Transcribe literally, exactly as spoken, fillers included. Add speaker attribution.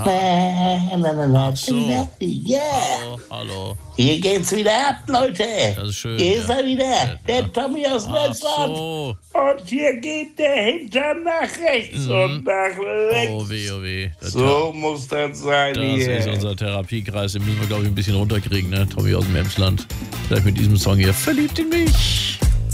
Speaker 1: Na, na, na, na,
Speaker 2: Ach so.
Speaker 1: Ja.
Speaker 2: Hallo, hallo.
Speaker 1: Hier geht's wieder ab, Leute.
Speaker 2: Das ist schön.
Speaker 1: Hier ist
Speaker 2: ja.
Speaker 1: er wieder,
Speaker 2: Ja.
Speaker 1: der Tommy aus
Speaker 2: Ach
Speaker 1: Neusland.
Speaker 2: so.
Speaker 1: Und hier geht der Hintern nach rechts
Speaker 2: Mhm.
Speaker 1: und nach links.
Speaker 2: Oh weh, oh weh. Das,
Speaker 1: So muss das sein
Speaker 2: das
Speaker 1: hier.
Speaker 2: ist unser Therapiekreis. Den müssen wir, glaube ich, ein bisschen runterkriegen, ne? Tommy aus dem Emsland. Vielleicht mit diesem Song hier. Verliebt in mich.